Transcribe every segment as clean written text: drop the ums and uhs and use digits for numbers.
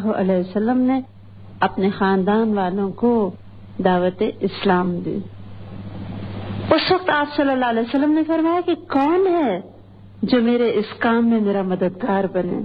اللہ علیہ وسلم نے اپنے خاندان والوں کو دعوت اسلام دی۔ اس وقت آپ صلی اللہ علیہ وسلم نے فرمایا کہ کون ہے جو میرے اس کام میں میرا مددگار بنے؟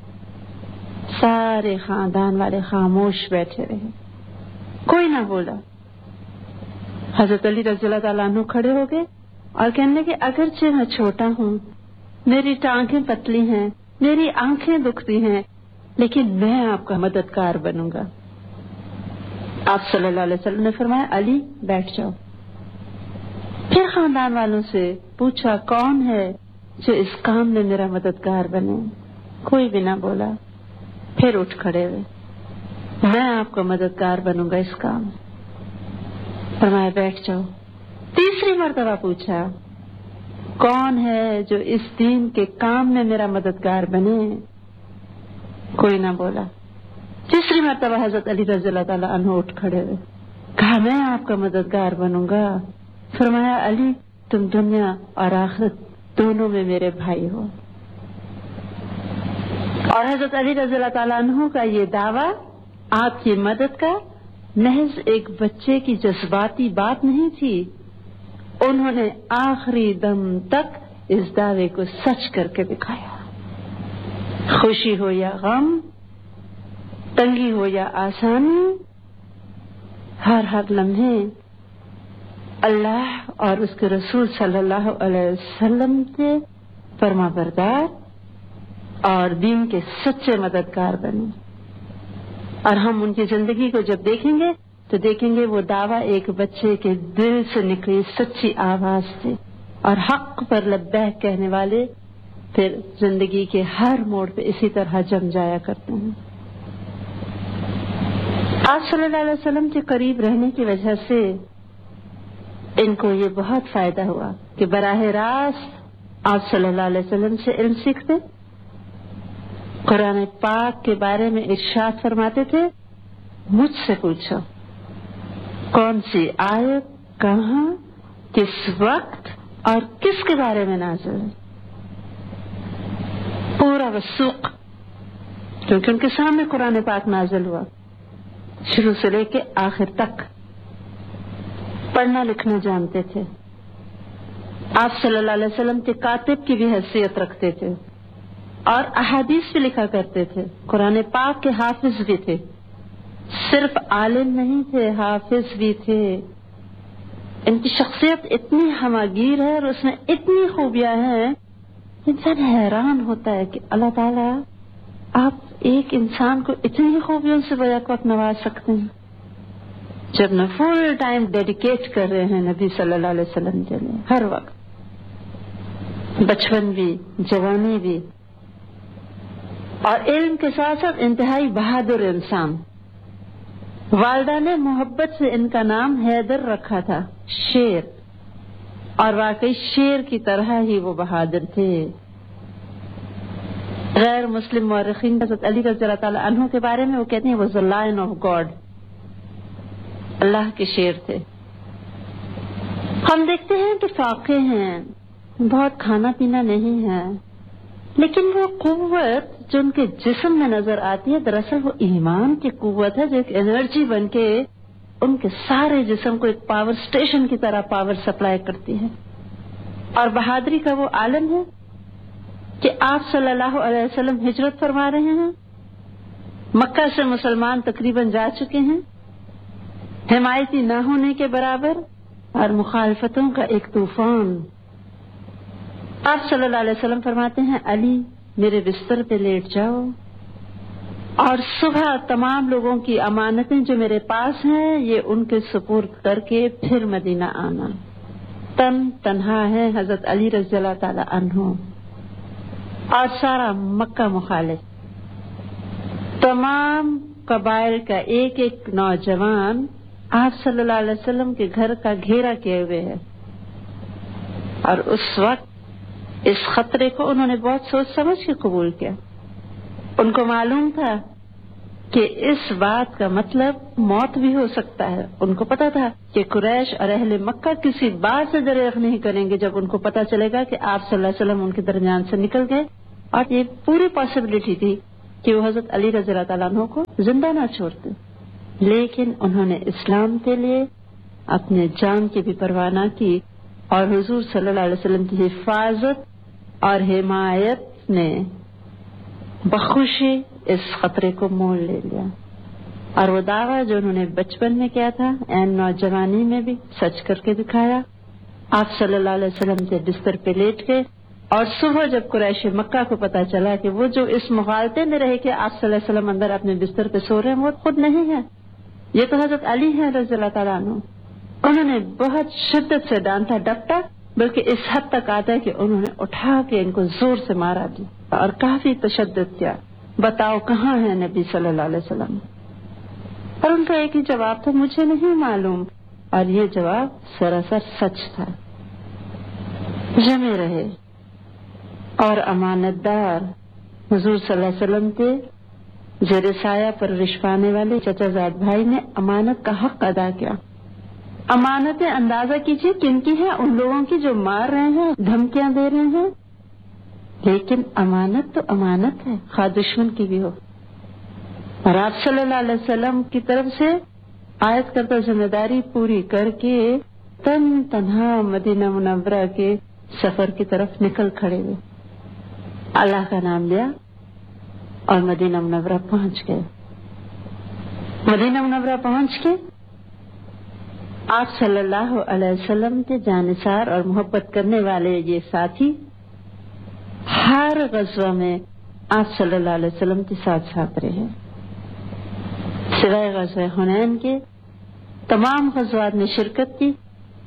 سارے خاندان والے خاموش بیٹھے رہے، کوئی نہ بولا۔ حضرت علی رضی اللہ تعالیٰ عنہ کھڑے ہو گئے اور کہنے لگے اگرچہ میں چھوٹا ہوں، میری ٹانگیں پتلی ہیں، میری آنکھیں دکھتی ہیں، لیکن میں آپ کا مددگار بنوں گا۔ آپ صلی اللہ علیہ وسلم نے فرمایا علی بیٹھ جاؤ۔ پھر خاندان والوں سے پوچھا کون ہے جو اس کام میں میرا مددگار بنے؟ کوئی بھی نہ بولا۔ پھر اٹھ کھڑے ہوئے، میں آپ کا مددگار بنوں گا اس کام میں۔ فرمایا بیٹھ جاؤ۔ تیسری مرتبہ پوچھا کون ہے جو اس دین کے کام میں میرا مددگار بنے؟ کوئی نہ بولا۔ تیسری مرتبہ حضرت علی رضی اللہ تعالیٰ عنہ اٹھ کھڑے ہوئے، کہا میں آپ کا مددگار بنوں گا۔ فرمایا علی تم دنیا اور آخرت دونوں میں میرے بھائی ہو۔ اور حضرت علی رضی اللہ تعالیٰ عنہ کا یہ دعویٰ آپ کی مدد کا محض ایک بچے کی جذباتی بات نہیں تھی، انہوں نے آخری دم تک اس دعوے کو سچ کر کے دکھایا۔ خوشی ہو یا غم، تنگی ہو یا آسانی، ہر لمحے اللہ اور اس کے رسول صلی اللہ علیہ وسلم کے فرما بردار اور دین کے سچے مددگار بنے۔ اور ہم ان کی زندگی کو جب دیکھیں گے تو دیکھیں گے وہ دعویٰ ایک بچے کے دل سے نکلی سچی آواز سے، اور حق پر لبیک کہنے والے پھر زندگی کے ہر موڑ پہ اسی طرح جم جایا کرتے ہیں۔ آپ صلی اللہ علیہ وسلم کے قریب رہنے کی وجہ سے ان کو یہ بہت فائدہ ہوا کہ براہ راست آپ صلی اللہ علیہ وسلم سے علم سیکھتے، قرآن پاک کے بارے میں ارشاد فرماتے تھے مجھ سے پوچھو کون سی آیت کہاں کس وقت اور کس کے بارے میں نازل ہے، پورا وثوق، کیونکہ ان کے سامنے قرآن پاک نازل ہوا شروع سے لے کے آخر تک، پڑھنا لکھنا جانتے تھے، آپ صلی اللہ علیہ وسلم کے کاتب کی بھی حیثیت رکھتے تھے، اور احادیث بھی لکھا کرتے تھے، قرآن پاک کے حافظ بھی تھے، صرف عالم نہیں تھے حافظ بھی تھے۔ ان کی شخصیت اتنی ہماگیر ہے اور اس میں اتنی خوبیاں ہیں، انسان حیران ہوتا ہے کہ اللہ تعالیٰ آپ ایک انسان کو اتنی خوبیوں سے بیک وقت نواز سکتے ہیں جب نہ فل ٹائم ڈیڈیکیٹ کر رہے ہیں نبی صلی اللہ علیہ وسلم کے لیے، ہر وقت، بچپن بھی جوانی بھی، اور علم کے ساتھ ساتھ انتہائی بہادر انسان۔ والدہ نے محبت سے ان کا نام حیدر رکھا تھا، شیر، اور واقعی شیر کی طرح ہی وہ بہادر تھے۔ غیر مسلم مورخین حضرت علی رضی اللہ تعالیٰ عنہ کے بارے میں وہ کہتے ہیں وہ the lion of God، اللہ کے شیر تھے۔ ہم دیکھتے ہیں کہ فاقے ہیں، بہت کھانا پینا نہیں ہے، لیکن وہ قوت جو ان کے جسم میں نظر آتی ہے دراصل وہ ایمان کی قوت ہے جو ایک انرجی بن کے ان کے سارے جسم کو ایک پاور سٹیشن کی طرح پاور سپلائی کرتی ہے۔ اور بہادری کا وہ عالم ہے کہ آپ صلی اللہ علیہ وسلم ہجرت فرما رہے ہیں، مکہ سے مسلمان تقریباً جا چکے ہیں، حمایتی نہ ہونے کے برابر اور مخالفتوں کا ایک طوفان۔ آپ صلی اللہ علیہ وسلم فرماتے ہیں علی میرے بستر پہ لیٹ جاؤ، اور صبح تمام لوگوں کی امانتیں جو میرے پاس ہیں یہ ان کے سپرد کر کے پھر مدینہ آنا۔ تنہا ہے حضرت علی رضی اللہ تعالی عنہ اور سارا مکہ مخالف، تمام قبائل کا ایک ایک نوجوان آپ صلی اللہ علیہ وسلم کے گھر کا گھیرا کیے ہوئے ہے، اور اس وقت اس خطرے کو انہوں نے بہت سوچ سمجھ کے قبول کیا۔ ان کو معلوم تھا کہ اس بات کا مطلب موت بھی ہو سکتا ہے، ان کو پتا تھا کہ قریش اور اہل مکہ کسی بات سے دریغ نہیں کریں گے جب ان کو پتا چلے گا کہ آپ صلی اللہ علیہ وسلم ان کے درمیان سے نکل گئے، اور یہ پوری پاسبلٹی تھی کہ وہ حضرت علی رضی اللہ تعالیٰ عنہ کو زندہ نہ چھوڑتے، لیکن انہوں نے اسلام کے لیے اپنے جان کی بھی پرواہ نہ کی، اور حضور صلی اللہ علیہ وسلم کی حفاظت اور حمایت نے بخوشی اس خطرے کو مول لے لیا، اور وہ دعویٰ جو انہوں نے بچپن میں کیا تھا عین نوجوانی میں بھی سچ کر کے دکھایا۔ آپ صلی اللہ علیہ وسلم کے بستر پہ لیٹ گئے، اور صبح جب قریش مکہ کو پتا چلا کہ وہ جو اس مغالطے میں رہے کہ آپ صلی اللہ علیہ وسلم اندر اپنے بستر پہ سو رہے ہیں، وہ خود نہیں ہے، یہ تو حضرت علی ہے رضی اللہ تعالیٰ عنہ، انہوں نے بہت شدت سے ڈانٹا ڈپٹا، بلکہ اس حد تک آتا ہے کہ انہوں نے اٹھا کے ان کو زور سے مارا دی اور کافی تشدد کیا، بتاؤ کہاں ہے نبی صلی اللہ علیہ وسلم؟ اور ان کا ایک ہی جواب تھا، مجھے نہیں معلوم، اور یہ جواب سراسر سچ تھا۔ جمے رہے اور امانت دار حضور صلی اللہ علیہ وسلم کے زیر سایہ پرورش پانے والے چچا زاد بھائی نے امانت کا حق ادا کیا۔ امانتیں اندازہ کیجیے کن کی ہیں، ان لوگوں کی جو مار رہے ہیں، دھمکیاں دے رہے ہیں، لیکن امانت تو امانت ہے، خواہ دشمن کی بھی ہو۔ اور آپ صلی اللہ علیہ وسلم کی طرف سے عائد کردہ ذمہ داری پوری کر کے تنہا مدینہ منورہ کے سفر کی طرف نکل کھڑے ہوئے، اللہ کا نام لیا اور مدینہ منورہ پہنچ گئے۔ مدینہ منورہ پہنچ کے آپ صلی اللہ علیہ وسلم کے جانثار اور محبت کرنے والے یہ ساتھی ہر غزوہ میں آپ صلی اللہ علیہ وسلم کے ساتھ ساتھ رہے، سوائے غزوہ حنین کے تمام غزوات میں شرکت کی۔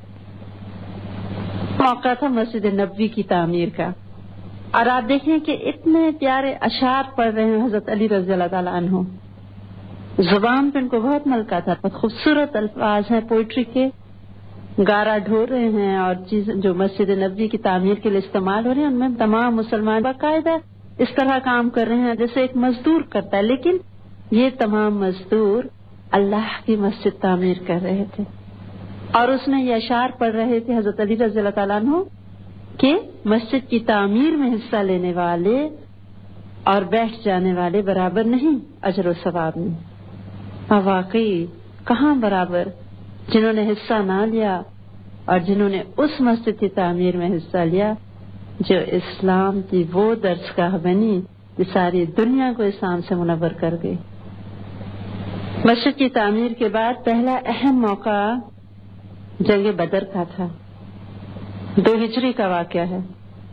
موقع تھا مسجد نبوی کی تعمیر کا، اور آپ دیکھیں کہ اتنے پیارے اشعار پڑھ رہے ہیں حضرت علی رضی اللہ تعالیٰ عنہ، زبان پہ ان کو بہت ملکہ تھا، بہت خوبصورت الفاظ ہیں پوئٹری کے، گارا ڈھو رہے ہیں، اور چیز جو مسجد نبوی کی تعمیر کے لیے استعمال ہو رہے ہیں ان میں تمام مسلمان باقاعدہ اس طرح کام کر رہے ہیں جیسے ایک مزدور کرتا ہے، لیکن یہ تمام مزدور اللہ کی مسجد تعمیر کر رہے تھے، اور اس میں یہ اشعار پڑھ رہے تھے حضرت علی رضی اللہ تعالیٰ عنہ کہ مسجد کی تعمیر میں حصہ لینے والے اور بیٹھ جانے والے برابر نہیں اجر و ثواب میں۔ اور واقعی کہاں برابر؟ جنہوں نے حصہ نہ لیا اور جنہوں نے اس مسجد کی تعمیر میں حصہ لیا جو اسلام کی وہ درسگاہ بنی کہ ساری دنیا کو اسلام سے منور کر گئی۔ مسجد کی تعمیر کے بعد پہلا اہم موقع جنگ بدر کا تھا، 2 ہجری کا واقعہ ہے۔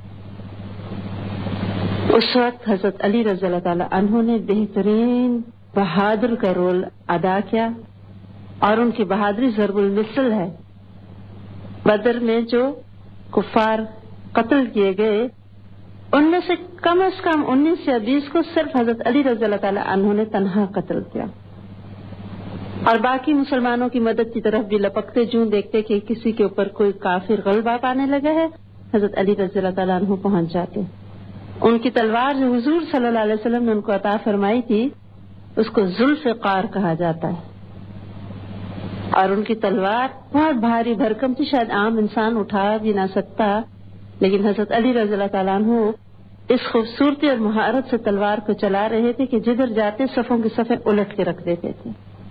اس وقت حضرت علی رضی اللہ تعالی عنہ نے بہترین بہادر کا رول ادا کیا، اور ان کی بہادری ضرب المثل ہے۔ بدر میں جو کفار قتل کیے گئے ان میں سے کم از کم 19 یا 20 کو صرف حضرت علی رضی اللہ تعالی عنہ نے تنہا قتل کیا، اور باقی مسلمانوں کی مدد کی طرف بھی لپکتے جوں دیکھتے کہ کسی کے اوپر کوئی کافر غلبہ پانے لگا ہے، حضرت علی رضی اللہ تعالیٰ عنہ پہنچ جاتے۔ ان کی تلوار جو حضور صلی اللہ علیہ وسلم نے ان کو عطا فرمائی تھی اس کو ذوالفقار کہا جاتا ہے، اور ان کی تلوار بہت بھاری بھرکم تھی، شاید عام انسان اٹھا بھی نہ سکتا، لیکن حضرت علی رضی اللہ تعالیٰ عنہ اس خوبصورتی اور مہارت سے تلوار کو چلا رہے تھے کہ جدھر جاتے صفوں کے صفیں الٹ کے رکھ دیتے تھے۔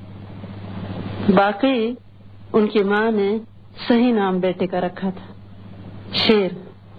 باقی ان کی ماں نے صحیح نام بیٹے کا رکھا تھا، شیر۔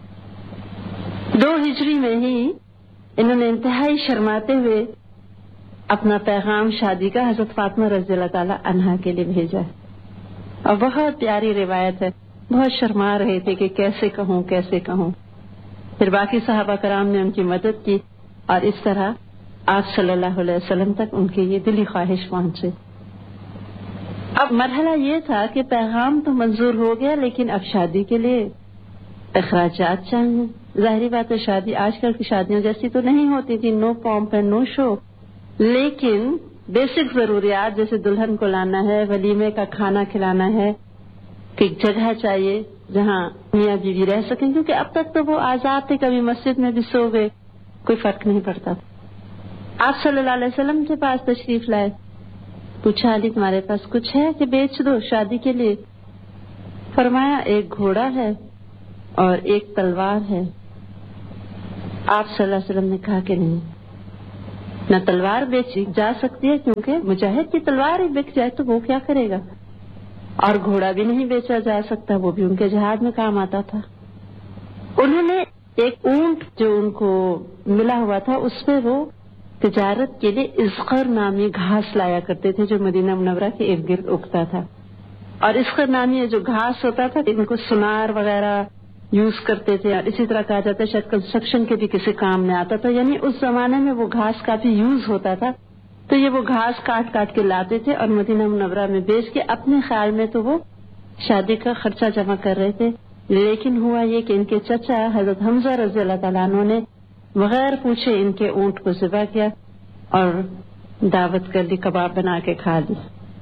2 ہجری میں ہی انہوں نے انتہائی شرماتے ہوئے اپنا پیغام شادی کا حضرت فاطمہ رضی اللہ تعالی عنہا کے لیے بھیجا، اور بہت پیاری روایت ہے، بہت شرما رہے تھے کہ کیسے کہوں کیسے کہوں۔ پھر باقی صحابہ کرام نے ان کی مدد کی، اور اس طرح آپ صلی اللہ علیہ وسلم تک ان کی یہ دلی خواہش پہنچے۔ اب مرحلہ یہ تھا کہ پیغام تو منظور ہو گیا، لیکن اب شادی کے لیے اخراجات چاہیے۔ ظاہری بات ہے شادی آج کل کی شادیوں جیسی تو نہیں ہوتی تھی، نو پومپ اینڈ نو شو، لیکن بیسک ضروریات جیسے دلہن کو لانا ہے، ولیمے کا کھانا کھلانا ہے، کہ جگہ چاہیے جہاں میاں بیوی رہ سکیں، کیونکہ اب تک تو وہ آزاد تھے، کبھی مسجد میں بھی سو گئے، کوئی فرق نہیں پڑتا۔ آپ صلی اللہ علیہ وسلم کے پاس تشریف لائے، پوچھا علی تمہارے پاس کچھ ہے کہ بیچ دو شادی کے لیے؟ فرمایا ایک گھوڑا ہے اور ایک تلوار ہے۔ آپ صلی اللہ علیہ وسلم نے کہا کہ نہیں، نہ تلوار بیچی جا سکتی ہے کیونکہ مجاہد کی تلوار ہی بک جائے تو وہ کیا کرے گا، اور گھوڑا بھی نہیں بیچا جا سکتا، وہ بھی ان کے جہاد میں کام آتا تھا۔ انہوں نے ایک اونٹ جو ان کو ملا ہوا تھا اس پہ وہ تجارت کے لیے ازخر نامی گھاس لایا کرتے تھے جو مدینہ منورہ کے ارد گرد اگتا تھا، اور ازخر نامی جو گھاس ہوتا تھا ان کو سونار وغیرہ یوز کرتے تھے، اور اسی طرح کہا جاتا ہے شاید کنسٹرکشن کے بھی کسی کام میں آتا تھا، یعنی اس زمانے میں وہ گھاس کافی یوز ہوتا تھا، تو یہ وہ گھاس کاٹ کاٹ کے لاتے تھے اور مدینہ منورہ میں بیچ کے اپنے خیال میں تو وہ شادی کا خرچہ جمع کر رہے تھے۔ لیکن ہوا یہ کہ ان کے چچا حضرت حمزہ رضی اللہ تعالیٰ عنہ نے بغیر پوچھے ان کے اونٹ کو ذبح کیا اور دعوت کر لی، کباب بنا کے کھا لی۔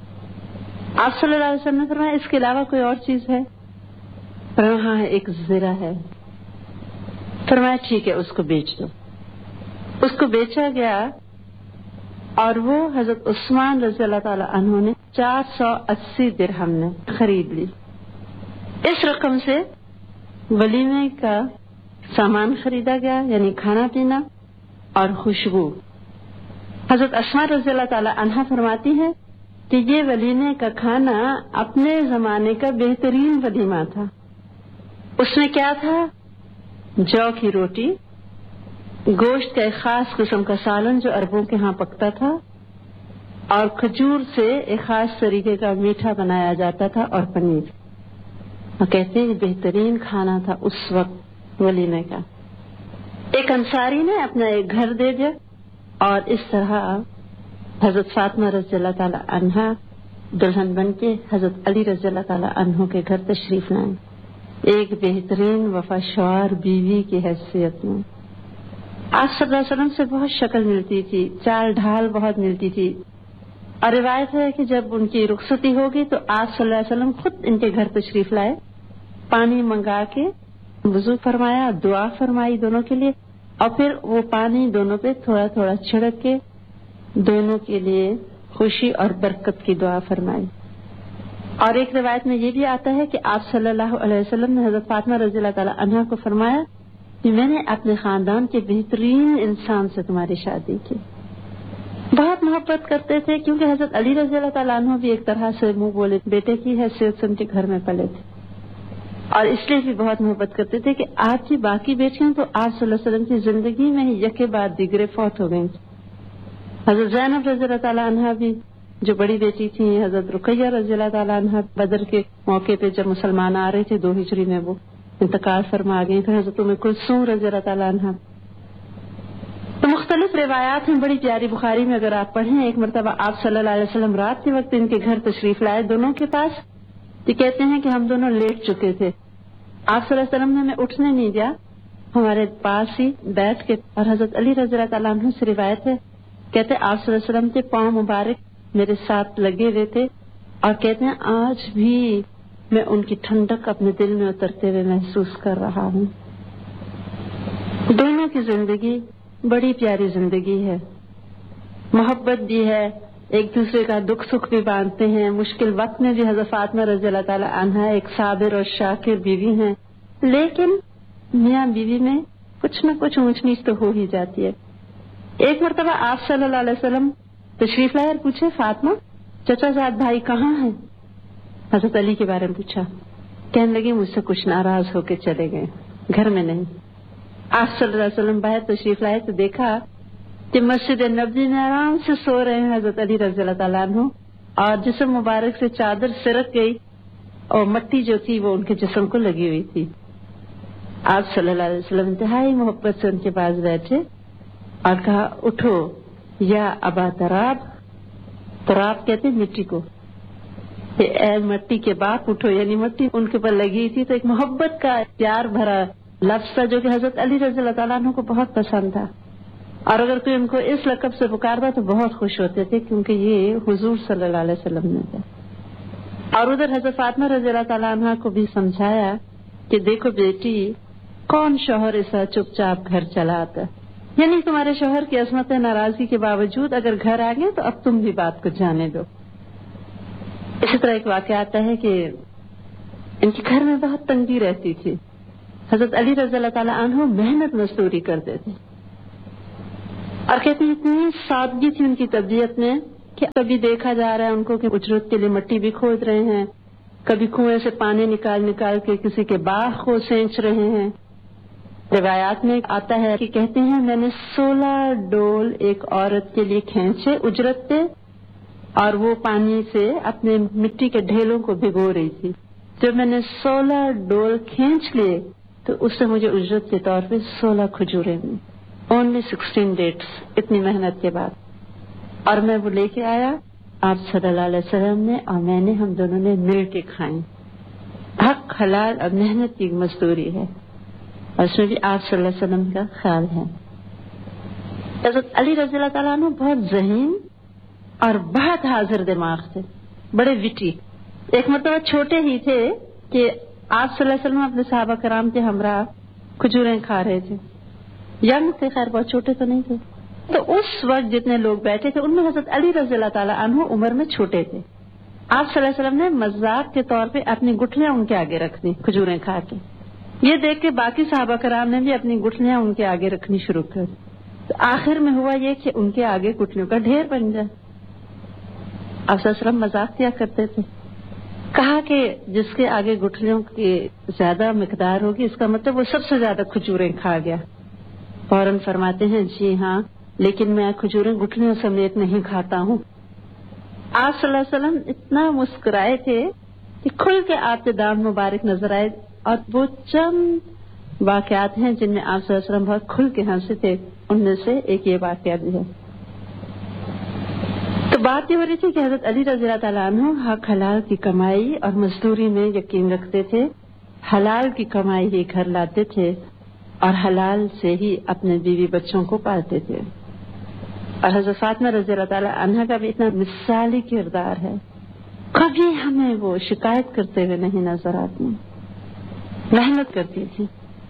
آپ صلی اللہ علیہ وسلم نے فرمایا اس کے علاوہ کوئی اور چیز ہے؟ فرمایا ہاں ایک زرہ ہے۔ فرمایا ٹھیک ہے اس کو بیچ دو۔ اس کو بیچا گیا اور وہ حضرت عثمان رضی اللہ تعالی عنہ نے 480 درہم نے خرید لی۔ اس رقم سے ولیمے کا سامان خریدا گیا، یعنی کھانا پینا اور خوشبو۔ حضرت اسماء رضی اللہ تعالی عنہا فرماتی ہے کہ یہ ولیمے کا کھانا اپنے زمانے کا بہترین ولیمہ تھا۔ اس میں کیا تھا؟ جو کی روٹی، گوشت کا ایک خاص قسم کا سالن جو عربوں کے ہاں پکتا تھا، اور کھجور سے ایک خاص طریقے کا میٹھا بنایا جاتا تھا، اور پنیر۔ وہ کہتے ہیں بہترین کھانا تھا اس وقت ولیمے کا۔ ایک انصاری نے اپنا ایک گھر دے دیا، اور اس طرح حضرت فاطمہ رضی اللہ تعالی عنہا دلہن بن کے حضرت علی رضی اللہ تعالی عنہ کے گھر تشریف لائیں، ایک بہترین وفا شوہر بیوی کی حیثیت میں۔ آپ صلی اللہ علیہ وسلم سے بہت شکل ملتی تھی، چال ڈھال بہت ملتی تھی، اور روایت ہے کہ جب ان کی رخصتی ہوگی تو آپ صلی اللہ علیہ وسلم خود ان کے گھر تشریف لائے، پانی منگا کے وضو فرمایا، دعا فرمائی دونوں کے لیے، اور پھر وہ پانی دونوں پہ تھوڑا تھوڑا چھڑک کے دونوں کے لیے خوشی اور برکت کی دعا فرمائی۔ اور ایک روایت میں یہ بھی آتا ہے کہ آپ صلی اللہ علیہ وسلم نے حضرت فاطمہ رضی اللہ تعالی عنہا کو فرمایا کہ میں نے اپنے خاندان کے بہترین انسان سے تمہاری شادی کی۔ بہت محبت کرتے تھے کیونکہ حضرت علی رضی اللہ تعالیٰ عنہ بھی ایک طرح سے منہ بولے بیٹے کی حیثیت سے ان کے گھر میں پلے تھے، اور اس لیے بھی بہت محبت کرتے تھے کہ آپ کی باقی بیٹیاں تو آپ صلی اللہ علیہ وسلم کی زندگی میں ہی یکے بعد دیگرے فوت ہو گئیں۔ حضرت زینب رضی اللہ تعالیٰ عنہ بھی جو بڑی بیٹی تھی، حضرت رقیہ رضی اللہ تعالیٰ عنہ بدر کے موقع پہ جب مسلمان آ رہے تھے 2 ہجری میں وہ انتقال فرما گئی تھے، حضرت ام کلثوم رضی اللہ تعالیٰ عنہ۔ تو مختلف روایات ہیں بڑی پیاری، بخاری میں اگر آپ پڑھیں، ایک مرتبہ آپ صلی اللہ علیہ وسلم رات کے وقت ان کے گھر تشریف لائے دونوں کے پاس، تو کہتے ہیں کہ ہم دونوں لیٹ چکے تھے، آپ صلی اللہ علیہ وسلم نے ہمیں اٹھنے نہیں دیا، ہمارے پاس ہی بیٹھ کے، اور حضرت علی رضی اللہ تعالیٰ عنہ سے روایت ہے کہتے ہیں آپ صلی اللہ علیہ وسلم کے پاؤں مبارک میرے ساتھ لگے ہوئے تھے، اور کہتے ہیں آج بھی میں ان کی ٹھنڈک اپنے دل میں اترتے ہوئے محسوس کر رہا ہوں۔ دونوں کی زندگی بڑی پیاری زندگی ہے، محبت بھی ہے، ایک دوسرے کا دکھ سکھ بھی باندھتے ہیں، مشکل وقت میں بھی حضرت فاطمہ رضی اللہ تعالی عنہا ایک صابر اور شاکر بیوی ہیں، لیکن میاں بیوی میں کچھ نہ کچھ اونچ نیچ تو ہو ہی جاتی ہے۔ ایک مرتبہ آپ صلی اللہ علیہ وسلم تشریف لائے اور پوچھے فاطمہ چچا زاد بھائی کہاں ہیں؟ حضرت علی کے بارے میں پوچھا، کہنے لگی مجھ سے کچھ ناراض ہو کے چلے گئے، گھر میں نہیں۔ آپ صلی اللہ علیہ وسلم باہر تشریف لائے تو دیکھا کہ مسجد نبوی میں آرام سے سو رہے ہیں حضرت علی رضی اللہ تعالیٰ عنہ، اور جسم مبارک سے چادر سرک گئی اور مٹی جو تھی وہ ان کے جسم کو لگی ہوئی تھی۔ آپ صلی اللہ علیہ وسلم انتہائی محبت سے ان کے پاس بیٹھے اور کہا اٹھو یا ابا تراب، تراب کہتے ہیں مٹی کو، کہ اے مٹی کے باپ اٹھو، یعنی مٹی ان کے پر لگی تھی، تو ایک محبت کا پیار بھرا لفظ تھا جو کہ حضرت علی رضی اللہ تعالیٰ عنہ کو بہت پسند تھا، اور اگر کوئی ان کو اس لقب سے پکارتا تو بہت خوش ہوتے تھے کیونکہ یہ حضور صلی اللہ علیہ وسلم نے تھا۔ اور ادھر حضرت فاطمہ رضی اللہ تعالیٰ عنہ کو بھی سمجھایا کہ دیکھو بیٹی، کون شوہر ایسا چپ چاپ گھر چلا آتا، یعنی تمہارے شوہر کی عصمت ناراضگی کے باوجود اگر گھر آ گئے تو اب تم بھی بات کو جانے دو۔ اسی طرح ایک واقعہ آتا ہے کہ ان کے گھر میں بہت تنگی رہتی تھی، حضرت علی رضی اللہ تعالیٰ عنہ محنت مزدوری کرتے تھے، اور کہتے ہیں اتنی سادگی تھی ان کی طبیعت میں کہ کبھی دیکھا جا رہا ہے ان کو کہ اجرت کے لیے مٹی بھی کھود رہے ہیں، کبھی کنویں سے پانی نکال کے کسی کے باغ کو سینچ رہے ہیں۔ روایات میں آتا ہے کہ کہتے ہیں میں نے 16 ڈول ایک عورت کے لیے کھینچے اجرت پہ، اور وہ پانی سے اپنے مٹی کے ڈھیلوں کو بھگو رہی تھی۔ جب میں نے 16 ڈول کھینچ لیے تو اس سے مجھے اجرت کے طور پہ 16 کھجوریں دی، اونلی 16 ڈیٹس، اتنی محنت کے بعد۔ اور میں وہ لے کے آیا آپ صلی اللہ علیہ وسلم نے اور میں نے، ہم دونوں نے مل کے کھائیں۔ حق حلال اور محنت کی مزدوری ہے، اور اس میں بھی آپ صلی اللہ علیہ وسلم کا خیال ہے۔ حضرت علی رضی اللہ تعالیٰ عنہ بہت ذہین اور بہت حاضر دماغ تھے، بڑے وٹی۔ ایک مرتبہ چھوٹے ہی تھے کہ آپ صلی اللہ علیہ وسلم اپنے صحابہ کرام کے ہمراہ کھجوریں کھا رہے تھے، ینگ تھے، خیر بہت چھوٹے تو نہیں تھے۔ تو اس وقت جتنے لوگ بیٹھے تھے ان میں حضرت علی رضی اللہ تعالیٰ عنہ عمر میں چھوٹے تھے۔ آپ صلی اللہ علیہ وسلم نے مذاق کے طور پہ اپنی گٹھلیاں ان کے آگے رکھ دی کھجوریں کھا کے۔ یہ دیکھ کے باقی صحابہ کرام نے بھی اپنی گٹھلیاں ان کے آگے رکھنی شروع کر دی، تو آخر میں ہوا یہ کہ ان کے آگے گٹھلیوں کا ڈھیر بن گیا۔ آپ صلی اللہ علیہ وسلم مذاق کیا کرتے تھے، کہا کہ جس کے آگے گٹھلیوں کی زیادہ مقدار ہوگی اس کا مطلب وہ سب سے زیادہ کھجوریں کھا گیا۔ فوراً فرماتے ہیں جی ہاں، لیکن میں کھجوریں گٹھلیوں سمیت نہیں کھاتا ہوں۔ آپ صلی اللہ علیہ وسلم اتنا مسکرائے تھے کہ کھل کے آپ کے دانت مبارک نظر آئے، اور وہ چند واقعات ہیں جن میں آپ صلی اللہ علیہ وسلم بہت کھل کے ہنسے تھے، ان میں سے ایک یہ واقعہ بھی ہے۔ تو بات یہ ہو رہی تھی کہ حضرت علی رضی اللہ تعالیٰ عنہ حق حلال کی کمائی اور مزدوری میں یقین رکھتے تھے، حلال کی کمائی ہی گھر لاتے تھے اور حلال سے ہی اپنے بیوی بچوں کو پالتے تھے۔ اور حضرت فاطمہ رضی اللہ تعالیٰ عنہ کا بھی اتنا مثالی کردار ہے، کبھی ہمیں وہ شکایت کرتے ہوئے نہیں نظر آتی، محنت کرتی تھی۔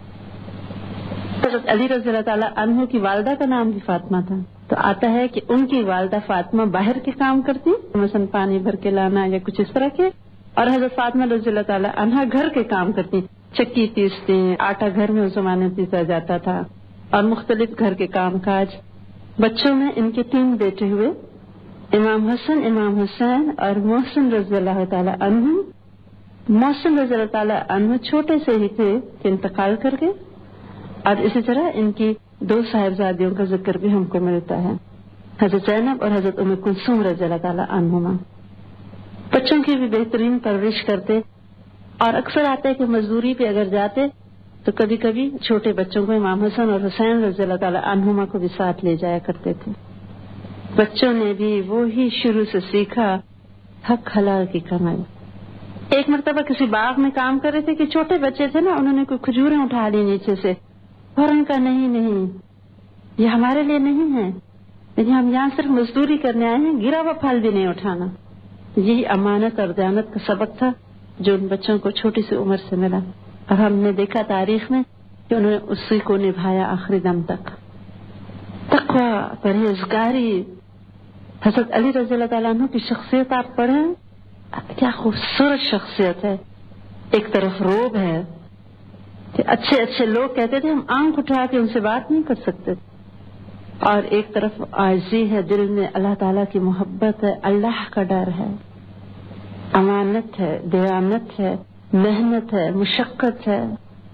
حضرت علی رضی اللہ تعالیٰ عنہ کی والدہ کا نام بھی فاطمہ تھا، تو آتا ہے کہ ان کی والدہ فاطمہ باہر کے کام کرتی، مثلا پانی بھر کے لانا یا کچھ اس طرح کے، اور حضرت فاطمہ رضی اللہ تعالیٰ عنہ گھر کے کام کرتی، چکی پیستی، آٹا گھر میں اس زمانے پیسا جاتا تھا، اور مختلف گھر کے کام کاج۔ بچوں میں ان کے 3 بیٹے ہوئے، امام حسن، امام حسین اور محسن رضی اللہ تعالیٰ عنہ۔ محسن رضی اللہ تعالیٰ عنہ چھوٹے سے ہی تھے کہ انتقال کر گئے، اور اسی طرح ان کی 2 صاحبزادیوں کا ذکر بھی ہم کو ملتا ہے، حضرت زینب اور حضرت ام کلثوم رضی اللہ تعالیٰ عنہما۔ بچوں کی بھی بہترین پرورش کرتے، اور اکثر آتا ہے کہ مزدوری پہ اگر جاتے تو کبھی کبھی چھوٹے بچوں کو امام حسن اور حسین رضی اللہ تعالیٰ عنہما کو بھی ساتھ لے جایا کرتے تھے۔ بچوں نے بھی وہی شروع سے سیکھا، حق حلال کی کمائی۔ ایک مرتبہ کسی باغ میں کام کر رہے تھے کہ چھوٹے بچے تھے نا، انہوں نے کوئی کھجوریں اٹھا لی نیچے سے، اور ان کا نہیں، یہ ہمارے لیے نہیں ہے، لیکن ہم یہاں صرف مزدوری کرنے آئے ہیں، گرا ہوا پھل بھی نہیں اٹھانا۔ یہی امانت اور دیانت کا سبق تھا جو ان بچوں کو چھوٹی سی عمر سے ملا، اور ہم نے دیکھا تاریخ میں کہ انہوں نے اسی کو نبھایا آخری دم تک۔ تقوی، پرہیزگاری، حضرت علی رضی اللہ تعالیٰ عنہ کی شخصیت آپ پڑھیں، کیا خوبصورت شخصیت ہے۔ ایک طرف روب ہے کہ اچھے اچھے لوگ کہتے تھے ہم آنکھ اٹھا کے ان سے بات نہیں کر سکتے، اور ایک طرف عاجزی ہے، دل میں اللہ تعالیٰ کی محبت ہے، اللہ کا ڈر ہے، امانت ہے، دیانت ہے، محنت ہے، مشقت ہے۔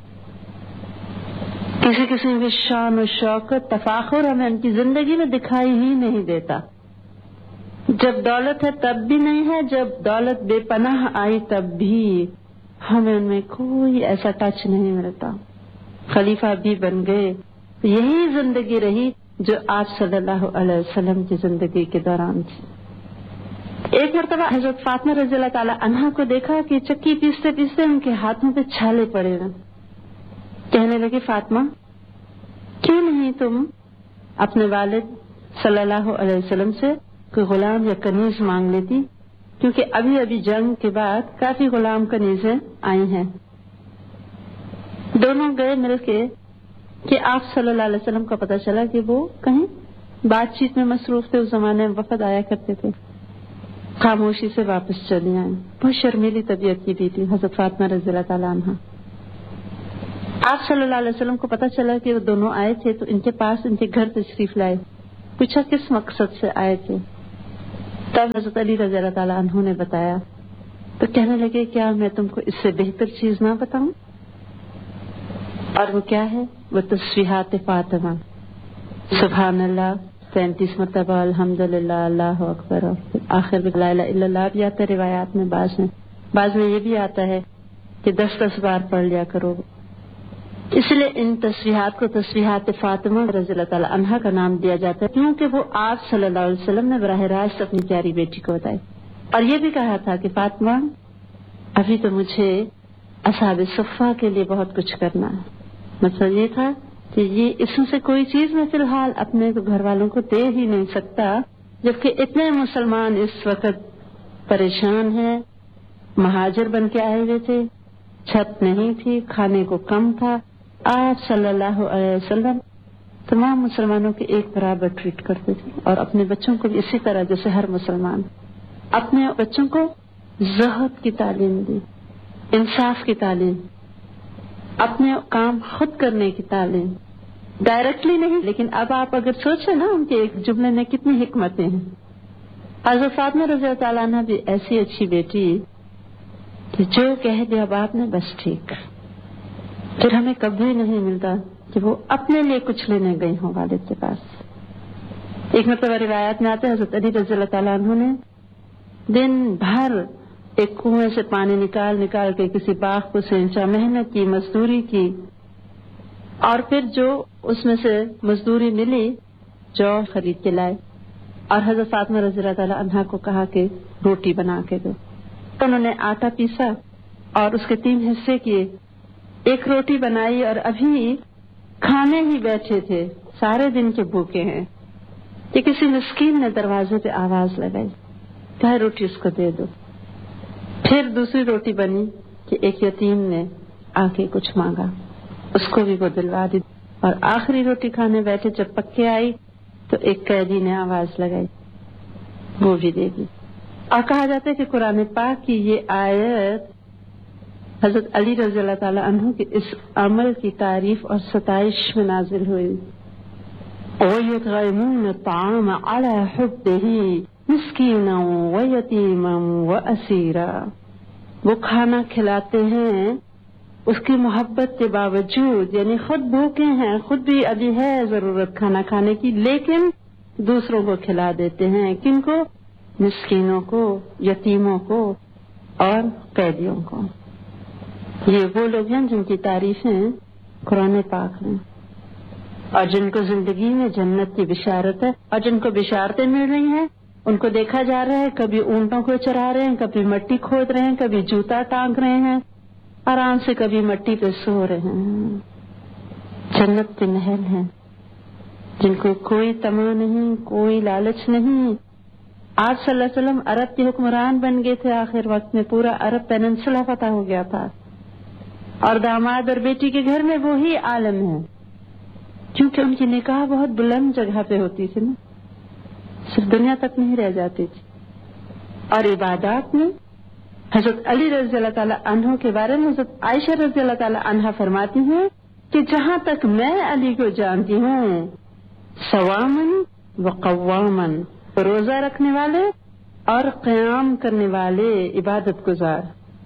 کسی قسم کی شان و شوکت، تفاخر ہمیں ان کی زندگی میں دکھائی ہی نہیں دیتا۔ جب دولت ہے تب بھی نہیں ہے، جب دولت بے پناہ آئی تب بھی ہمیں ان میں کوئی ایسا ٹچ نہیں ملتا۔ خلیفہ بھی بن گئے، یہی زندگی رہی جو آپ صلی اللہ علیہ وسلم کی زندگی کے دوران تھی۔ ایک مرتبہ حضرت فاطمہ رضی اللہ تعالیٰ عنہا کو دیکھا کہ چکی پیستے پیستے ان کے ہاتھوں پہ چھالے پڑے ہیں۔ کہنے لگے فاطمہ کیوں نہیں تم اپنے والد صلی اللہ علیہ وسلم سے کوئی غلام یا کنیز مانگ لیتی، کیونکہ ابھی ابھی جنگ کے بعد کافی غلام کنیزیں آئی ہیں۔ دونوں گئے مل کے کہ آپ صلی اللہ علیہ وسلم کا پتہ چلا کہ وہ کہیں بات چیت میں مصروف تھے، اس زمانے میں وفد آیا کرتے تھے، خاموشی سے واپس چلی آئیں۔ بہت شرمیلی طبیعت کی بھی تھی حضرت فاطمہ رضی اللہ تعالیٰ عنہ۔ آپ صلی اللہ علیہ وسلم کو پتہ چلا کہ وہ دونوں آئے تھے تو ان کے پاس ان کے گھر تشریف لائے، پوچھا کس مقصد سے آئے تھے؟ تب حضرت علی رضی اللہ تعالیٰ عنہ نے بتایا تو کہنے لگے کیا میں تم کو اس سے بہتر چیز نہ بتاؤں؟ اور وہ کیا ہے؟ وہ تسبیحات فاطمہ، سبحان اللہ 33 مرتبہ، الحمدللہ، اللہ اکبر، اور آخر میں لا الہ الا اللہ بھی آتا ہے روایات میں، بعض میں یہ بھی آتا ہے کہ 10 بار پڑھ لیا کرو. اس لیے ان تسبیحات کو تسبیحات فاطمہ رضی اللہ تعالیٰ عنہا کا نام دیا جاتا ہے، کیونکہ وہ آپ صلی اللہ علیہ وسلم نے براہ راست اپنی پیاری بیٹی کو بتائی. اور یہ بھی کہا تھا کہ فاطمہ ابھی تو مجھے اصحاب صفہ کے لیے بہت کچھ کرنا ہے. مطلب یہ تھا کہ یہ اس میں سے کوئی چیز میں فی الحال اپنے گھر والوں کو دے ہی نہیں سکتا، جبکہ اتنے مسلمان اس وقت پریشان ہیں، مہاجر بن کے آئے ہوئے تھے، چھت نہیں تھی، کھانے کو کم تھا. آپ صلی اللہ علیہ وسلم تمام مسلمانوں کے ایک برابر ٹریٹ کرتے تھے، اور اپنے بچوں کو بھی اسی طرح جیسے ہر مسلمان. اپنے بچوں کو زہد کی تعلیم دی، انصاف کی تعلیم، اپنے کام خود کرنے کی تعلیم، ڈائریکٹلی نہیں لیکن اب آپ اگر سوچیں نا ان کے ایک جملے میں کتنی حکمتیں ہیں. حضرت فاطمہ رضی اللہ تعالیٰ عنہ بھی ایسی اچھی بیٹی کہ جو کہہ دیا باپ نے بس ٹھیک. پھر ہمیں کبھی نہیں ملتا کہ وہ اپنے لیے کچھ لینے گئی ہوں والد کے پاس. ایک مرتبہ روایات میں آتا ہے حضرت علی رضی اللہ تعالیٰ عنہ نے دن بھر ایک کنویں سے پانی نکال کے کسی باغ کو سینچا، محنت کی، مزدوری کی، اور پھر جو اس میں سے مزدوری ملی جو خرید کے لائے، اور حضرت فاطمہ رضی اللہ تعالیٰ عنہا کو کہا کہ روٹی بنا کے دو. انہوں نے آٹا پیسا اور اس کے 3 حصے کیے، ایک روٹی بنائی، اور ابھی کھانے ہی بیٹھے تھے، سارے دن کے بھوکے ہیں کہ کسی مسکین نے دروازے پہ آواز لگائی، کہا روٹی اس کو دے دو. پھر دوسری روٹی بنی کہ ایک یتیم نے آ کے کچھ مانگا، اس کو بھی وہ دلوا دی. اور آخری روٹی کھانے بیٹھے جب پکے آئی تو ایک قیدی نے آواز لگائی، وہ بھی دے دی. اور کہا جاتا ہے کہ قرآن پاک کی یہ آیت حضرت علی رضی اللہ تعالیٰ عنہ کے اس عمل کی تعریف اور ستائش میں نازل ہوئی. وَيُطْعِمُونَ الطَّعَامَ عَلَى حُبِّهِ مِسْكِينًا وَيَتِيمًا وَأَسِيرًا. وہ کھانا کھلاتے ہیں اس کی محبت کے باوجود، یعنی خود بھوکے ہیں، خود بھی ابھی ہے ضرورت کھانا کھانے کی، لیکن دوسروں کو کھلا دیتے ہیں. کن کو؟ مسکینوں کو، یتیموں کو اور قیدیوں کو. یہ وہ لوگ ہیں جن کی تعریفیں قرآن پاک میں، اور جن کو زندگی میں جنت کی بشارت ہے، اور جن کو بشارتیں مل رہی ہیں ان کو دیکھا جا رہا ہے کبھی اونٹوں کو چرا رہے ہیں، کبھی مٹی کھود رہے ہیں، کبھی جوتا ٹانگ رہے ہیں آرام سے، کبھی مٹی پہ سو رہے ہیں. جنت کے محل ہیں جن کو کوئی طمع نہیں، کوئی لالچ نہیں. آپ صلی اللہ علیہ وسلم عرب کے حکمران بن گئے تھے، آخر وقت میں پورا عرب پیننسلا فتح ہو گیا تھا، اور داماد اور بیٹی کے گھر میں وہی عالم ہے، کیونکہ ان کی نکاح بہت بلند جگہ پہ ہوتی تھی نا، صرف دنیا تک نہیں رہ جاتی تھی. اور عبادات میں حضرت علی رضی اللہ تعالیٰ عنہ کے بارے میں حضرت عائشہ رضی اللہ تعالیٰ عنہا فرماتی ہیں کہ جہاں تک میں علی کو جانتی ہوں، صوامن و قوامن، روزہ رکھنے والے اور قیام کرنے والے، عبادت گزار.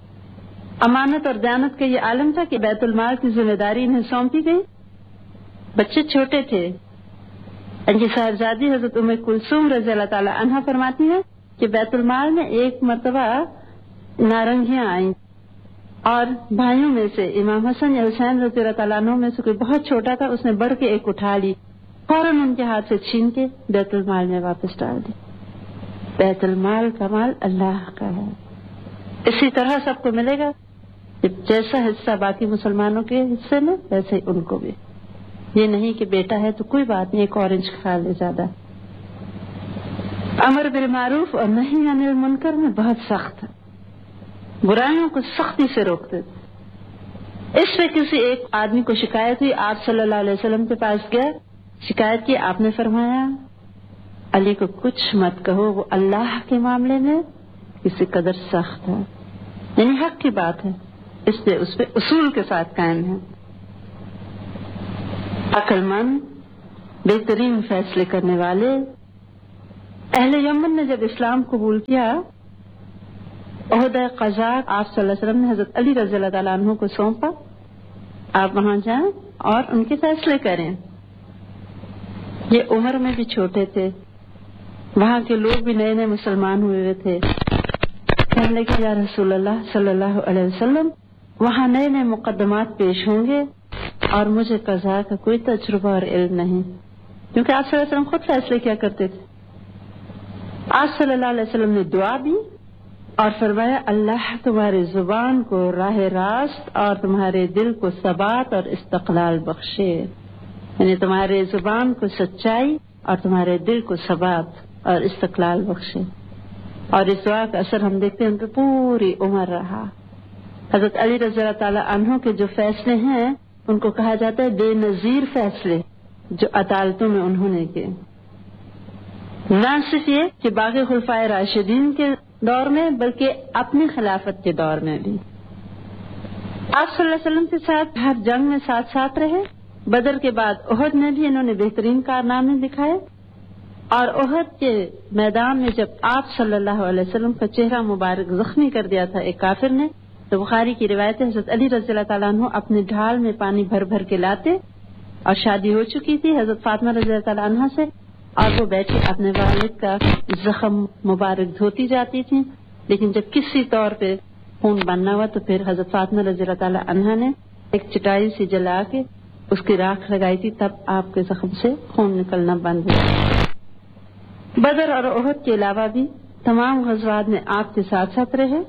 امانت اور دیانت کا یہ عالم تھا کہ بیت المال کی ذمہ داری انہیں سونپی گئی. بچے چھوٹے تھے. ان کی صاحبزادی حضرت ام کلثوم رضی اللہ تعالی عنہا فرماتی ہے کہ بیت المال میں ایک مرتبہ نارنگیاں آئیں، اور بھائیوں میں سے امام حسن یا حسین رضی اللہ تعالیٰ عنہ میں سے کوئی بہت چھوٹا تھا، اس نے بڑھ کے ایک اٹھا لی، فوراً ان کے ہاتھ سے چھین کے بیت المال میں واپس ڈال دی. بیت المال کا مال اللہ کا ہے. اسی طرح سب کو ملے گا، جیسا حصہ باقی مسلمانوں کے حصے میں ویسے ہی ان کو بھی. یہ نہیں کہ بیٹا ہے تو کوئی بات نہیں، ایک اورنج کھا لے زیادہ. امر بالمعروف اور نہی عن المنکر میں بہت سخت ہے، برائیوں کو سختی سے روکتے تھے. اس پہ کسی ایک آدمی کو شکایت ہوئی، آپ صلی اللہ علیہ وسلم کے پاس گیا، شکایت کی. آپ نے فرمایا علی کو کچھ مت کہو، وہ اللہ کے معاملے میں کسی قدر سخت ہے، یعنی حق کی بات ہے، اس لیے اس پہ اصول کے ساتھ قائم ہے. عقل مند بہترین فیصلے کرنے والے. اہل یمن نے جب اسلام قبول کیا، عہدہ قضا آپ صلی اللہ علیہ وسلم نے حضرت علی رضی اللہ تعالیٰ عنہ کو سونپا، آپ وہاں جائیں اور ان کے فیصلے کریں. یہ عمر میں بھی چھوٹے تھے، وہاں کے لوگ بھی نئے نئے مسلمان ہوئے تھے. کہنے لگے یا رسول اللہ صلی اللہ علیہ وسلم، وہاں نئے نئے مقدمات پیش ہوں گے اور مجھے قضا کا کوئی تجربہ اور علم نہیں، کیونکہ آپ صلی اللہ علیہ وسلم خود فیصلے کیا کرتے تھے. آپ صلی اللہ علیہ وسلم نے دعا دی اور فرمایا اللہ تمہاری زبان کو راہ راست اور تمہارے دل کو ثبات اور استقلال بخشے، یعنی تمہارے زبان کو سچائی اور تمہارے دل کو ثبات اور استقلال بخشے. اور اس دعا کا اثر ہم دیکھتے ہیں ان پہ پوری عمر رہا. حضرت علی رضی اللہ تعالیٰ عنہ کے جو فیصلے ہیں ان کو کہا جاتا ہے بے نظیر فیصلے جو عدالتوں میں انہوں نے کیے. نہ صرف یہ کہ باقی خلفائے راشدین کے دور میں بلکہ اپنی خلافت کے دور میں بھی آپ صلی اللہ علیہ وسلم کے ساتھ ہر جنگ میں ساتھ ساتھ رہے. بدر کے بعد احد میں بھی انہوں نے بہترین کارنامے دکھائے، اور احد کے میدان میں جب آپ صلی اللہ علیہ وسلم کا چہرہ مبارک زخمی کر دیا تھا ایک کافر نے، تو بخاری کی روایت ہے حضرت علی رضی اللہ تعالیٰ عنہ اپنے ڈھال میں پانی بھر بھر کے لاتے، اور شادی ہو چکی تھی حضرت فاطمہ رضی اللہ تعالیٰ عنہ سے، اور وہ بیٹھے اپنے والد کا زخم مبارک دھوتی جاتی تھی. لیکن جب کسی طور پہ خون بننا ہوا تو پھر حضرت فاطمہ رضی اللہ تعالیٰ عنہ نے ایک چٹائی سی جلا کے اس کی راکھ لگائی تھی، تب آپ کے زخم سے خون نکلنا بند ہوا. بدر اور احد کے علاوہ بھی تمام غزوات میں آپ کے ساتھ ساتھ رہے.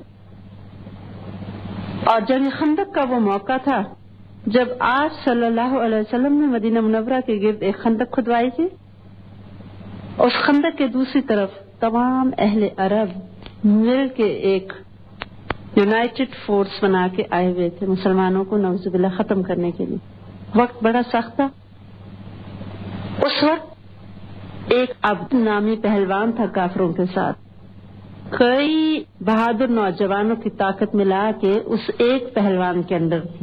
اور جنگ خندق کا وہ موقع تھا جب آپ صلی اللہ علیہ وسلم نے مدینہ منورہ کے گرد ایک خندق کھدوائی تھی. اس خندق کے دوسری طرف تمام اہل عرب مل کے ایک یونائٹڈ فورس بنا کے آئے ہوئے تھے مسلمانوں کو نعوذ باللہ ختم کرنے کے لیے. وقت بڑا سخت تھا. اس وقت ایک عبد نامی پہلوان تھا کافروں کے ساتھ، کئی بہادر نوجوانوں کی طاقت ملا کے اس ایک پہلوان کے اندر تھی.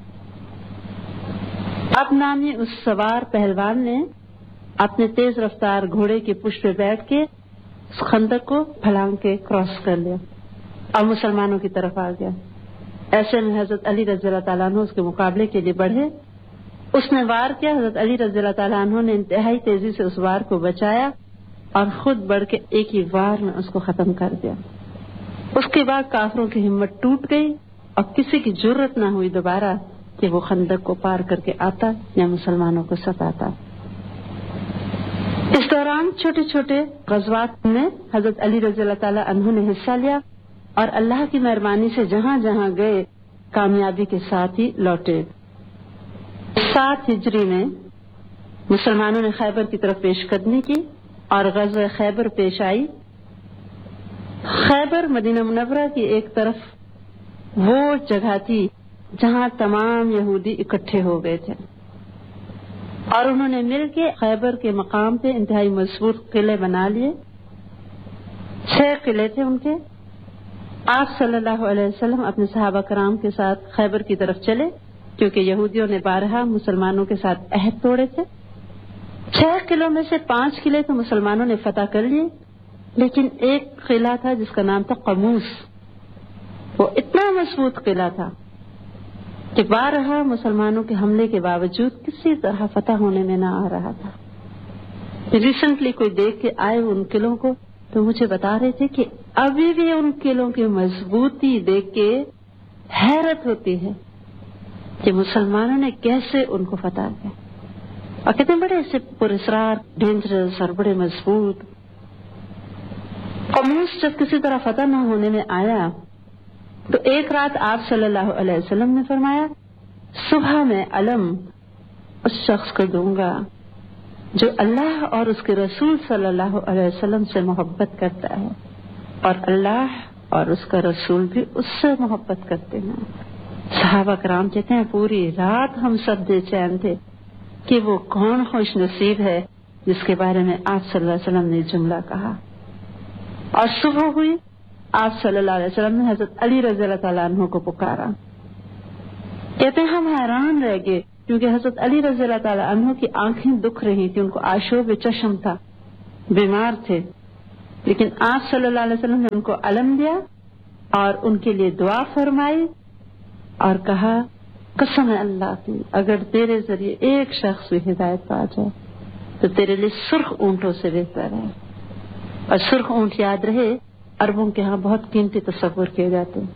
عبد نامی اس سوار پہلوان نے اپنے تیز رفتار گھوڑے کے پشت پہ بیٹھ کے اس خندق کو پھلانگ کے کراس کر لیا اور مسلمانوں کی طرف آ گیا. ایسے میں حضرت علی رضی اللہ تعالیٰ عنہ اس کے مقابلے کے لیے بڑھے. اس نے وار کیا. حضرت علی رضی اللہ تعالیٰ عنہ نے انتہائی تیزی سے اس وار کو بچایا اور خود بڑھ کے ایک ہی وار میں اس کو ختم کر دیا. اس کے بعد کافروں کی ہمت ٹوٹ گئی اور کسی کی جرت نہ ہوئی دوبارہ کہ وہ خندق کو پار کر کے آتا یا مسلمانوں کو ستاتا. اس دوران چھوٹے چھوٹے غزوات میں حضرت علی رضی اللہ تعالیٰ عنہ نے حصہ لیا اور اللہ کی مہربانی سے جہاں جہاں گئے کامیابی کے ساتھ ہی لوٹے. 7 ہجری میں مسلمانوں نے خیبر کی طرف پیش قدمی کی اور غزوہ خیبر پیش آئی. خیبر مدینہ منورہ کی ایک طرف وہ جگہ تھی جہاں تمام یہودی اکٹھے ہو گئے تھے اور انہوں نے مل کے خیبر کے مقام پہ انتہائی مضبوط قلعے بنا لیے. 6 قلعے تھے ان کے. آپ صلی اللہ علیہ وسلم اپنے صحابہ کرام کے ساتھ خیبر کی طرف چلے کیونکہ یہودیوں نے بارہا مسلمانوں کے ساتھ عہد توڑے تھے. 6 قلعوں میں سے 5 قلعے تو مسلمانوں نے فتح کر لیے، لیکن ایک قلعہ تھا جس کا نام تھا قموس. وہ اتنا مضبوط قلعہ تھا کہ بارہا مسلمانوں کے حملے کے باوجود کسی طرح فتح ہونے میں نہ آ رہا تھا. ریسنٹلی کوئی دیکھ کے آئے ان قلعوں کو تو مجھے بتا رہے تھے کہ ابھی بھی ان قلعوں کی مضبوطی دیکھ کے حیرت ہوتی ہے کہ مسلمانوں نے کیسے ان کو فتح کیا. اور کتنے بڑے ایسے پراسرار ڈینجرس اور بڑے مضبوط. قموس جب کسی طرح فتح نہ ہونے میں آیا تو ایک رات آپ صلی اللہ علیہ وسلم نے فرمایا صبح میں علم اس شخص کو دوں گا جو اللہ اور اس کے رسول صلی اللہ علیہ وسلم سے محبت کرتا ہے اور اللہ اور اس کا رسول بھی اس سے محبت کرتے ہیں. صحابہ کرام کہتے ہیں پوری رات ہم سب بے چین تھے کہ وہ کون خوش نصیب ہے جس کے بارے میں آپ صلی اللہ علیہ وسلم نے جملہ کہا. اور صبح ہوئی، آپ صلی اللہ علیہ وسلم نے حضرت علی رضی اللہ تعالیٰ عنہ کو پکارا. کہتے ہیں ہم حیران رہ گئے کیونکہ حضرت علی رضی اللہ تعالی عنہ کی آنکھیں دکھ رہی تھی، ان کو آشوب چشم تھا، بیمار تھے، لیکن آپ صلی اللہ علیہ وسلم نے ان کو علم دیا اور ان کے لیے دعا فرمائی اور کہا قسم ہے اللہ کی، اگر تیرے ذریعے ایک شخص بھی ہدایت پا جائے تو تیرے لیے سرخ اونٹوں سے بہتر ہے. اور سرخ اونٹ یاد رہے عربوں کے ہاں بہت قیمتی تصور کیے جاتے ہیں.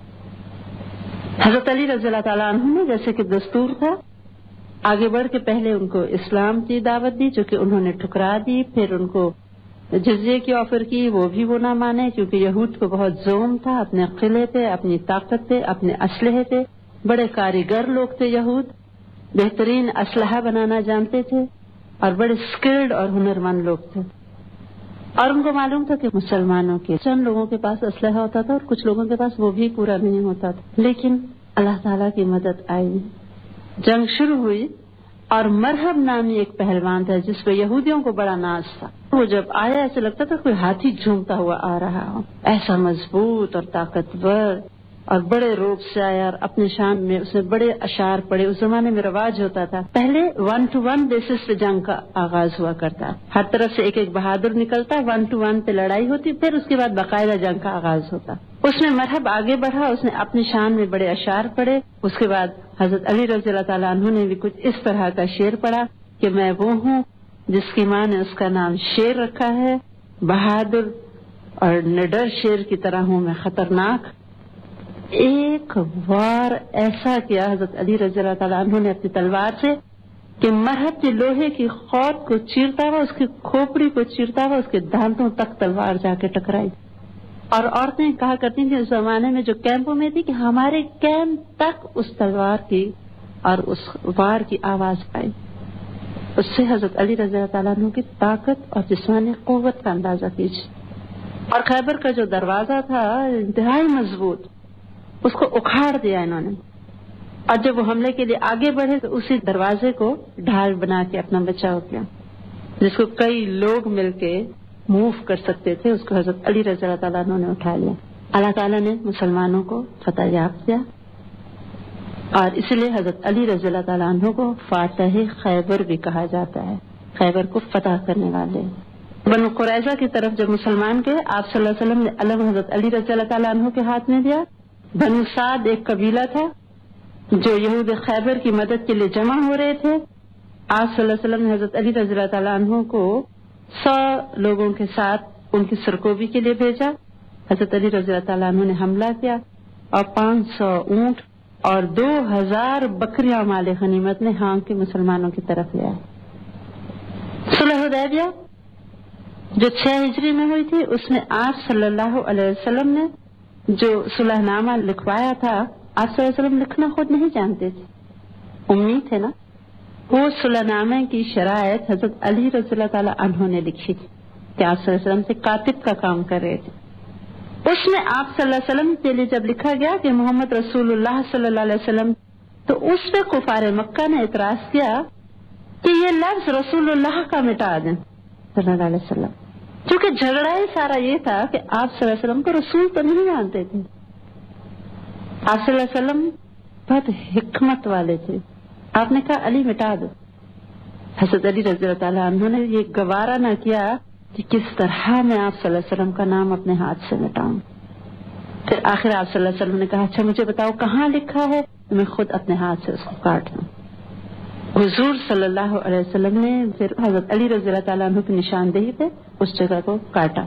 حضرت علی رضی اللہ تعالیٰ عنہ نے جیسے کہ دستور تھا آگے بڑھ کے پہلے ان کو اسلام کی دعوت دی جو کہ انہوں نے ٹھکرا دی، پھر ان کو جزیے کی آفر کی، وہ بھی وہ نہ مانے کیونکہ یہود کو بہت زوم تھا اپنے قلعے پہ، اپنی طاقت پہ، اپنے اسلحے پہ. بڑے کاریگر لوگ تھے یہود، بہترین اسلحہ بنانا جانتے تھے اور بڑے سکلڈ اور ہنرمند لوگ تھے. اور ان کو معلوم تھا کہ مسلمانوں کے چند لوگوں کے پاس اسلحہ ہوتا تھا اور کچھ لوگوں کے پاس وہ بھی پورا نہیں ہوتا تھا. لیکن اللہ تعالیٰ کی مدد آئی، جنگ شروع ہوئی اور مرحب نامی ایک پہلوان تھا جس پہ یہودیوں کو بڑا ناز تھا. وہ جب آیا ایسے لگتا تھا کوئی ہاتھی جھومتا ہوا آ رہا ہو، ایسا مضبوط اور طاقتور اور بڑے روپ سے آیا اور اپنے شان میں اس نے بڑے اشعار پڑے. اس زمانے میں رواج ہوتا تھا، پہلے 1 to 1 بیسس پہ جنگ کا آغاز ہوا کرتا، ہر طرف سے ایک ایک بہادر نکلتا، 1 to 1 پہ لڑائی ہوتی، پھر اس کے بعد باقاعدہ جنگ کا آغاز ہوتا. اس میں مرحب آگے بڑھا، اس نے اپنی شان میں بڑے اشعار پڑے. اس کے بعد حضرت علی رضی اللہ تعالیٰ عنہ نے بھی کچھ اس طرح کا شعر پڑھا کہ میں وہ ہوں جس کی ماں نے اس کا نام شیر رکھا ہے، بہادر اور نڈر شیر کی طرح ہوں میں خطرناک. ایک وار ایسا کیا حضرت علی رضی اللہ تعالیٰ عنہ نے اپنی تلوار سے کہ مرحب کے لوہے کی خود کو چیرتا ہوا، اس کی کھوپڑی کو چیرتا ہوا، اس کے دانتوں تک تلوار جا کے ٹکرائی. اور عورتیں کہا کرتی تھیں اس زمانے میں جو کیمپوں میں تھی کہ ہمارے کیمپ تک اس تلوار کی اور اس وار کی آواز آئی. اس سے حضرت علی رضی اللہ تعالیٰ عنہ کی طاقت اور جسمانی قوت کا اندازہ کیجیے. اور خیبر کا جو دروازہ تھا انتہائی مضبوط، اس کو اکھاڑ دیا انہوں نے. اور جب وہ حملے کے لیے آگے بڑھے تو اسی دروازے کو ڈھال بنا کے اپنا بچاؤ کیا، جس کو کئی لوگ مل کے موو کر سکتے تھے، اس کو حضرت علی رضی اللہ تعالیٰ عنہ نے اٹھا لیا. اللہ تعالیٰ نے مسلمانوں کو فتح یاب کیا اور اسی لیے حضرت علی رضی اللہ تعالیٰ عنہ کو فاتح خیبر بھی کہا جاتا ہے، خیبر کو فتح کرنے والے. بنو قریظہ کی طرف جب مسلمان گئے، آپ صلی اللہ علیہ وسلم نے علم حضرت علی رضی اللہ تعالیٰ عنہ کے ہاتھ میں دیا. بنو سعد ایک قبیلہ تھا جو یہود خیبر کی مدد کے لیے جمع ہو رہے تھے. آپ صلی اللہ علیہ وسلم نے حضرت علی رضی اللہ تعالیٰ عنہ کو 100 لوگوں کے ساتھ ان کی سرکوبی کے لیے بھیجا. حضرت علی رضی اللہ تعالیٰ عنہ نے حملہ کیا اور 500 اونٹ اور 2000 بکریاں مال غنیمت نے ہانگ کے مسلمانوں کی طرف لیا. صلح حدیبیہ جو 6 ہجری میں ہوئی تھی، اس میں آپ صلی اللہ علیہ وسلم نے جو صلح نامہ لکھوایا تھا، آپ صلی اللہ علیہ وسلم لکھنا خود نہیں جانتے تھے، امید ہے نا. وہ صلح نامے کی شرائط حضرت علی رضی اللہ تعالیٰ عنہ نے لکھی تھی کہ آپ صلی اللہ علیہ وسلم سے کاتب کا کام کر رہے تھے. اس میں آپ صلی اللہ علیہ وسلم کے لیے جب لکھا گیا کہ محمد رسول اللہ صلی اللہ علیہ وسلم، تو اس پہ کفار مکہ نے اعتراض کیا کہ یہ لفظ رسول اللہ کا مٹا دیں صلی اللہ علیہ وسلم، کیونکہ جھگڑا ہی سارا یہ تھا کہ آپ صلی اللہ علیہ وسلم کو رسول تو نہیں مانتے تھے. آپ صلی اللہ علیہ وسلم بہت حکمت والے تھے، آپ نے کہا علی مٹا دو. حضرت علی رضی اللہ تعالیٰ عنہ نے یہ گوارا نہ کیا کہ کس طرح میں آپ صلی اللہ علیہ وسلم کا نام اپنے ہاتھ سے مٹاؤں. پھر آخر آپ صلی اللہ علیہ وسلم نے کہا اچھا مجھے بتاؤ کہاں لکھا ہے، میں خود اپنے ہاتھ سے اس کو کاٹ لوں. حضور صلی اللہ علیہ وسلم نے پھر حضرت علی رضی اللہ تعالیٰ عنہ کی نشاندہی پہ اس جگہ کو کاٹا.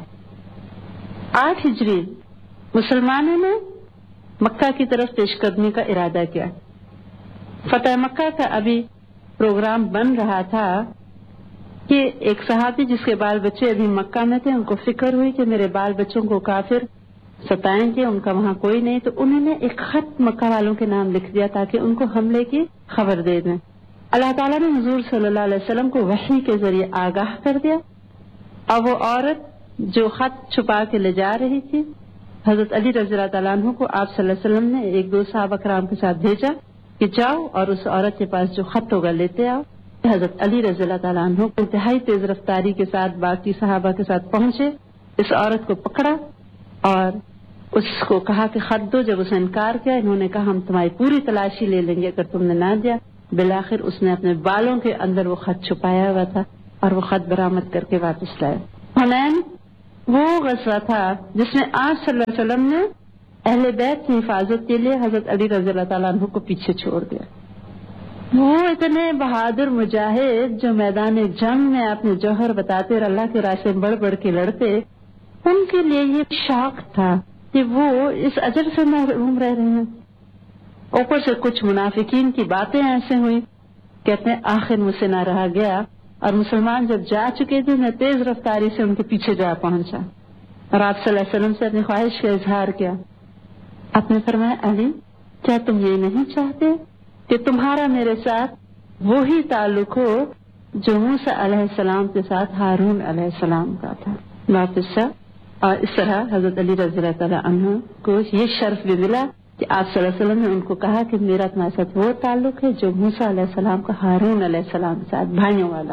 8 ہجری مسلمانوں نے مکہ کی طرف پیش قدمی کا ارادہ کیا. فتح مکہ کا ابھی پروگرام بن رہا تھا کہ ایک صحابی جس کے بال بچے ابھی مکہ میں تھے، ان کو فکر ہوئی کہ میرے بال بچوں کو کافر ستائیں گے، ان کا وہاں کوئی نہیں، تو انہوں نے ایک خط مکہ والوں کے نام لکھ دیا تاکہ ان کو حملے کی خبر دے دیں. اللہ تعالیٰ نے حضور صلی اللہ علیہ وسلم کو وحی کے ذریعے آگاہ کر دیا اور وہ عورت جو خط چھپا کے لے جا رہی تھی حضرت علی رضی اللہ تعالیٰ عنہ کو آپ صلی اللہ علیہ وسلم نے 1-2 صحابہ کرام کے ساتھ بھیجا کہ جاؤ اور اس عورت کے پاس جو خط ہوگا لیتے آؤ. حضرت علی رضی اللہ تعالیٰ عنہ انتہائی تیز رفتاری کے ساتھ باقی صحابہ کے ساتھ پہنچے، اس عورت کو پکڑا اور اس کو کہا کہ خط دو. جب اس نے انکار کیا، انہوں نے کہا ہم تمہاری پوری تلاشی لے لیں گے اگر تم نے نہ دیا. بالآخر اس نے اپنے بالوں کے اندر وہ خط چھپایا ہوا تھا اور وہ خط برآمد کر کے واپس لائے۔ حنین وہ غزوہ تھا جس میں آپ صلی اللہ علیہ وسلم نے اہل بیت کی حفاظت کے لیے حضرت علی رضی اللہ تعالیٰ عنہ کو پیچھے چھوڑ دیا۔ وہ اتنے بہادر مجاہد جو میدان جنگ میں اپنے جوہر بتاتے اور اللہ کے راستے میں بڑھ بڑھ کے لڑتے، ان کے لیے یہ شوق تھا کہ وہ اس اجر سے محروم رہ رہے ہیں۔ اوپر سے کچھ منافقین کی باتیں ایسے ہوئی، کہتے ہیں آخر مجھ سے نہ رہا گیا، اور مسلمان جب جا چکے تھے میں تیز رفتاری سے ان کے پیچھے جا پہنچا اور آپ صلی اللہ علیہ وسلم سے اپنی خواہش کا اظہار کیا۔ آپ نے فرمایا علی کیا تم یہ نہیں چاہتے کہ تمہارا میرے ساتھ وہی تعلق ہو جو موسیٰ علیہ السلام کے ساتھ ہارون علیہ السلام کا تھا؟ واپس اور اس طرح حضرت علی رضی اللہ تعالیٰ عنہ کو یہ شرف بھی ملا کہ آپ صلی اللہ علیہ وسلم نے ان کو کہا کہ میرا تمہارے ساتھ وہ تعلق ہے جو موسیٰ علیہ السلام کا ہارون علیہ السلام کے ساتھ، بھائیوں والا۔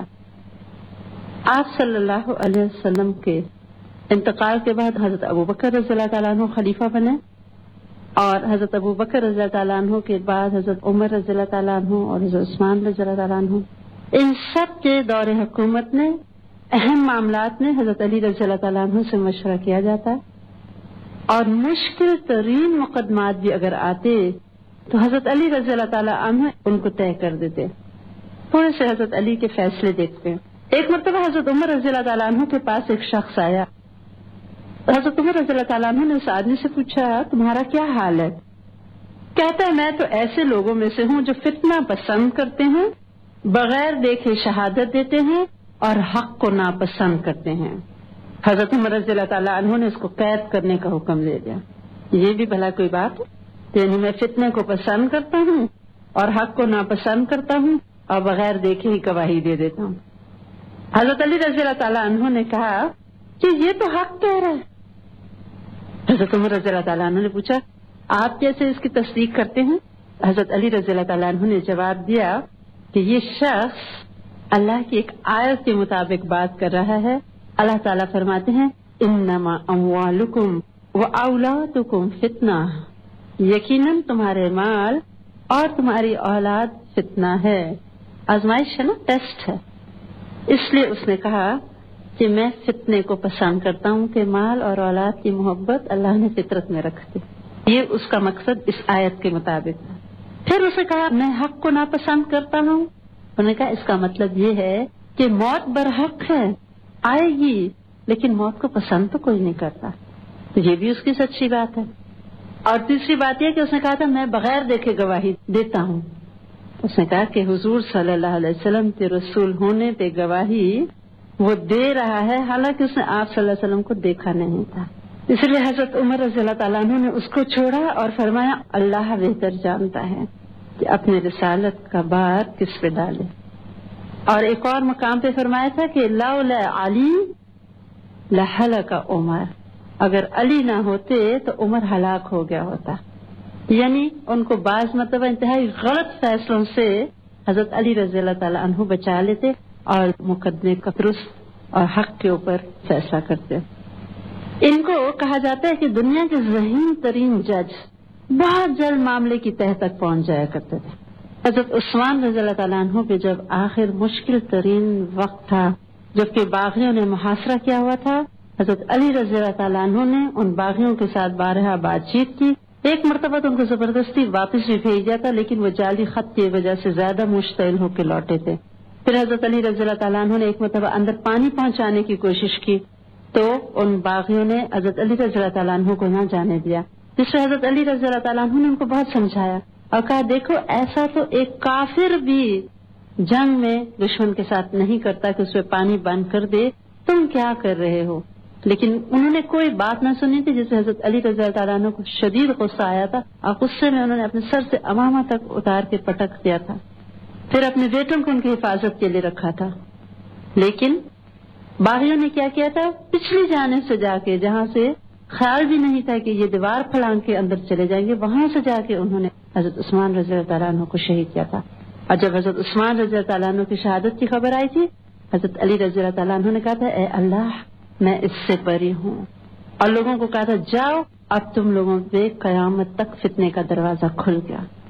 آپ صلی اللہ علیہ وسلم کے انتقال کے بعد حضرت ابوبکر رضی اللہ تعالیٰ عنہ خلیفہ بنے، اور حضرت ابوبکر رضی اللہ تعالیٰ عنہ کے بعد حضرت عمر رضی اللہ تعالیٰ عنہ اور حضرت عثمان رضی اللہ تعالیٰ عنہ، ان سب کے دور حکومت میں اہم معاملات میں حضرت علی رضی اللہ تعالیٰ عنہ سے مشورہ کیا جاتا ہے، اور مشکل ترین مقدمات بھی اگر آتے تو حضرت علی رضی اللہ تعالیٰ عنہ ان کو طے کر دیتے، تھوڑے سے حضرت علی کے فیصلے دیکھتے ہیں۔ ایک مرتبہ حضرت عمر رضی اللہ تعالیٰ عنہ کے پاس ایک شخص آیا، حضرت عمر رضی اللہ تعالیٰ عنہ نے اس آدمی سے پوچھا تمہارا کیا حال ہے؟ کہتا ہے میں تو ایسے لوگوں میں سے ہوں جو فتنہ پسند کرتے ہیں، بغیر دیکھے شہادت دیتے ہیں اور حق کو ناپسند کرتے ہیں۔ حضرت عمر رضی اللہ تعالیٰ عنہ نے اس کو قید کرنے کا حکم دے دیا۔ یہ بھی بھلا کوئی بات ہے؟ یعنی میں فتنے کو پسند کرتا ہوں اور حق کو ناپسند کرتا ہوں اور بغیر دیکھے ہی گواہی دے دیتا ہوں۔ حضرت علی رضی اللہ تعالیٰ عنہ نے کہا کہ یہ تو حق کہہ رہا ہے۔ حضرت عمر رضی اللہ تعالیٰ عنہ نے پوچھا آپ کیسے اس کی تصدیق کرتے ہیں؟ حضرت علی رضی اللہ تعالیٰ عنہ نے جواب دیا کہ یہ شخص اللہ کی ایک آیت کے مطابق بات کر رہا ہے۔ اللہ تعالیٰ فرماتے ہیں انما اموالکم واولادکم فتنہ، یقیناً تمہارے مال اور تمہاری اولاد فتنہ ہے، آزمائش ہے نا، ٹیسٹ ہے۔ اس لیے اس نے کہا کہ میں فتنے کو پسند کرتا ہوں کہ مال اور اولاد کی محبت اللہ نے فطرت میں رکھ دی، یہ اس کا مقصد اس آیت کے مطابق ہے۔ پھر اسے کہا میں حق کو ناپسند کرتا ہوں، انہوں نے کہا اس کا مطلب یہ ہے کہ موت برحق ہے، آئے گی، لیکن موت کو پسند تو کوئی نہیں کرتا، تو یہ بھی اس کی سچی بات ہے۔ اور تیسری بات یہ کہ اس نے کہا تھا میں بغیر دیکھے گواہی دیتا ہوں، اس نے کہا کہ حضور صلی اللہ علیہ وسلم کے رسول ہونے پہ گواہی وہ دے رہا ہے، حالانکہ اس نے آپ صلی اللہ علیہ وسلم کو دیکھا نہیں تھا۔ اس لیے حضرت عمر رضی اللہ تعالیٰ عنہ نے اس کو چھوڑا اور فرمایا اللہ بہتر جانتا ہے کہ اپنے رسالت کا بار کس پہ ڈالے۔ اور ایک اور مقام پہ فرمایا تھا کہ لولا علی لہلک عمر، اگر علی نہ ہوتے تو عمر ہلاک ہو گیا ہوتا۔ یعنی ان کو بعض مرتبہ انتہائی غلط فیصلوں سے حضرت علی رضی اللہ تعالیٰ عنہ بچا لیتے اور مقدمے کا درست اور حق کے اوپر فیصلہ کرتے۔ ان کو کہا جاتا ہے کہ دنیا کے ذہین ترین جج بہت جلد معاملے کی تہہ تک پہنچ جایا کرتے تھے۔ حضرت عثمان رضی اللہ تعالیٰ عنہ پہ جب آخر مشکل ترین وقت تھا، جبکہ باغیوں نے محاصرہ کیا ہوا تھا، حضرت علی رضی اللہ تعالیٰ عنہ نے ان باغیوں کے ساتھ بارہا بات چیت کی۔ ایک مرتبہ تو ان کو زبردستی واپس بھی بھیج دیا تھا، لیکن وہ جعلی خط کی وجہ سے زیادہ مشتعل ہو کے لوٹے تھے۔ پھر حضرت علی رضی اللہ تعالیٰ عنہ نے ایک مرتبہ اندر پانی پہنچانے کی کوشش کی تو ان باغیوں نے حضرت علی رضی اللہ تعالیٰ عنہ کو نہ جانے دیا، جس سے حضرت علی رضی اللہ تعالیٰ عنہ نے ان کو بہت سمجھایا اور کہا دیکھو ایسا تو ایک کافر بھی جنگ میں دشمن کے ساتھ نہیں کرتا کہ اس پہ پانی بند کر دے، تم کیا کر رہے ہو؟ لیکن انہوں نے کوئی بات نہ سنی تھی، جس سے حضرت علی رضی اللہ تعالیٰ عنہ کو شدید غصہ آیا تھا اور غصے میں انہوں نے اپنے سر سے امامہ تک اتار کے پٹک دیا تھا، پھر اپنے بیٹوں کو ان کی حفاظت کے لیے رکھا تھا۔ لیکن باغیوں نے کیا کیا تھا، پچھلی جانب سے جا کے، جہاں سے خیال بھی نہیں تھا کہ یہ دیوار پھلانگ کے اندر چلے جائیں گے، وہاں سے جا کے انہوں نے حضرت عثمان رضی اللہ تعالیٰ عنہ کو شہید کیا تھا۔ اور جب حضرت عثمان رضی اللہ تعالیٰ عنہ کی شہادت کی خبر آئی تھی، حضرت علی رضی اللہ تعالیٰ عنہ نے کہا تھا اے اللہ میں اس سے بری ہوں، اور لوگوں کو کہا تھا جاؤ اب تم لوگوں پہ قیامت تک فتنے کا دروازہ کھل گیا۔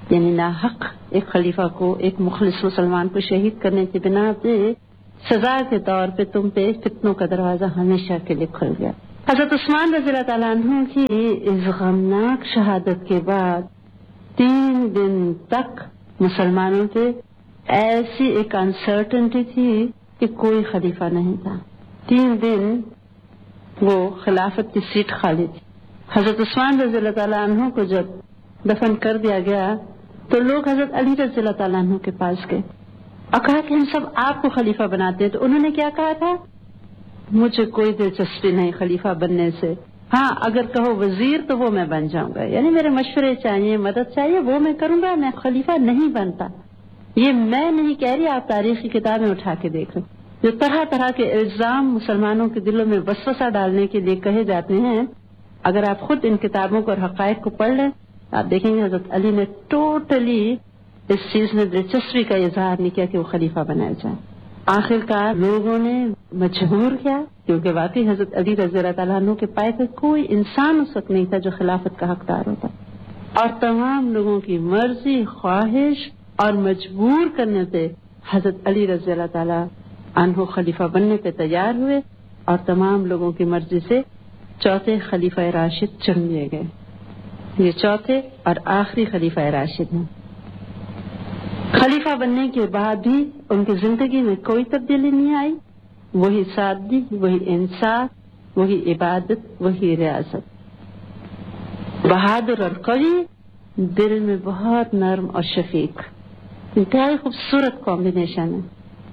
یعنی ناحق ایک خلیفہ کو، ایک مخلص مسلمان کو شہید کرنے کی بنا پہ سزا کے طور پہ تم پہ فتنوں کا دروازہ ہمیشہ کے لیے کھل گیا۔ حضرت عثمان رضی اللہ تعالیٰ عنہ کی اس غمناک شہادت کے بعد 3 دن تک مسلمانوں پہ ایسی ایک انسرٹنٹی تھی کہ کوئی خلیفہ نہیں تھا۔ 3 دن وہ خلافت کی سیٹ خالی تھی۔ حضرت عثمان رضی اللہ تعالیٰ عنہ کو جب دفن کر دیا گیا تو لوگ حضرت علی رضی اللہ تعالیٰ عنہ کے پاس گئے اور کہا کہ ہم سب آپ کو خلیفہ بناتے ہیں۔ تو انہوں نے کیا کہا تھا؟ مجھے کوئی دلچسپی نہیں خلیفہ بننے سے، ہاں اگر کہو وزیر تو وہ میں بن جاؤں گا، یعنی میرے مشورے چاہیے، مدد چاہیے، وہ میں کروں گا، میں خلیفہ نہیں بنتا۔ یہ میں نہیں کہہ رہی، آپ تاریخی کتابیں اٹھا کے دیکھیں، جو طرح طرح کے الزام مسلمانوں کے دلوں میں وسوسہ ڈالنے کے لیے کہے جاتے ہیں، اگر آپ خود ان کتابوں کو اور حقائق کو پڑھ لیں آپ دیکھیں گے حضرت علی نے ٹوٹلی اس چیز میں دلچسپی کا اظہار نہیں کیا کہ وہ خلیفہ بنایا جائے۔ آخر کار لوگوں نے مجبور کیا، کیونکہ واقعی حضرت علی رضی اللہ تعالیٰ عنہ کے پائے پہ کوئی انسان اس وقت نہیں تھا جو خلافت کا حقدار ہوتا، اور تمام لوگوں کی مرضی، خواہش اور مجبور کرنے پہ حضرت علی رضی اللہ تعالیٰ عنہ خلیفہ بننے پہ تیار ہوئے، اور تمام لوگوں کی مرضی سے 4تھے خلیفہ راشد چن لیے گئے۔ یہ 4تھے اور آخری خلیفہ راشد ہیں۔ خلیفہ بننے کے بعد بھی ان کی زندگی میں کوئی تبدیلی نہیں آئی، وہی سادگی، وہی انصاف، وہی عبادت، وہی ریاست۔ بہادر اور قوی، دل میں بہت نرم اور شفیق، انتہائی خوبصورت کمبینیشن ہے۔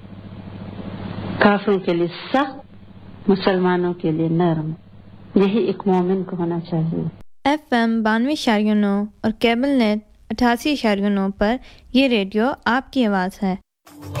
کافروں کے لیے سخت، مسلمانوں کے لیے نرم، یہی ایک مومن کو ہونا چاہیے۔ FM 92.9 اور کیبل نیٹ 88.9 پر یہ ریڈیو آپ کی آواز ہے۔